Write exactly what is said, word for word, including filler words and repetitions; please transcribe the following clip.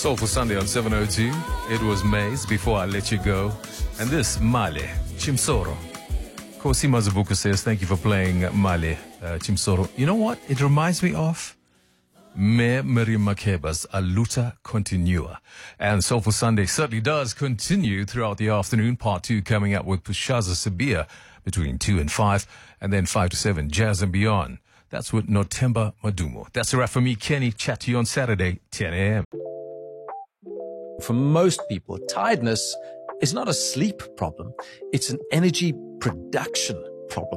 Soulful Sunday on seven oh two. It was Maze, Before I Let You Go. And this, Male, Chimsoro. Kosi Mazabuka says, thank you for playing Male, uh, Chimsoro. You know what? It reminds me of Me Miriam Makeba's Aluta Continua. And Soulful Sunday certainly does continue throughout the afternoon. Part two coming up with Pushaza Sabia between two and five. And then five to seven, Jazz and Beyond. That's with Notemba Madumo. That's a wrap for me, Kenny. Chat to you on Saturday, ten a.m. For most people, tiredness is not a sleep problem. It's an energy production problem.